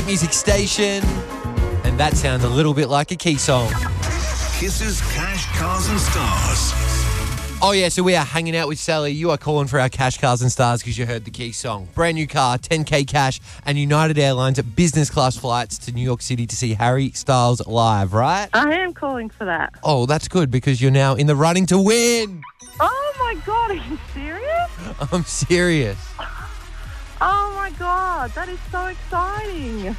Music station. And that sounds a little bit like a Key song. Kisses, cash, cars and stars. Oh, yeah, so we are hanging out with Sally. You are calling for our cash, cars and stars because you heard the Key song. Brand new car, 10K cash, and United Airlines at business class flights to New York City to see Harry Styles live, right? I am calling for that. Oh, that's good because you're now in the running to win. Oh, my God. Are you serious? I'm serious. Oh, my God. That is so exciting.